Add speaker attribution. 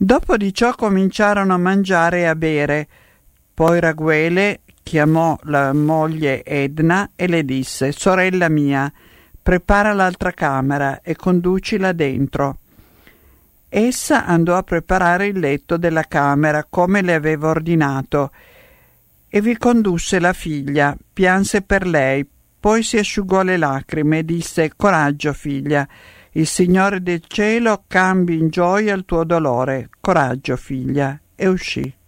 Speaker 1: Dopo di ciò cominciarono a mangiare e a bere. Poi Raghuele chiamò la moglie Edna e le disse: «Sorella mia, prepara l'altra camera e conducila dentro». Essa andò a preparare il letto della camera come le aveva ordinato e vi condusse la figlia. Pianse per lei, poi si asciugò le lacrime e disse: «Coraggio, figlia, il Signore del cielo cambi in gioia il tuo dolore. Coraggio, figlia», e uscì.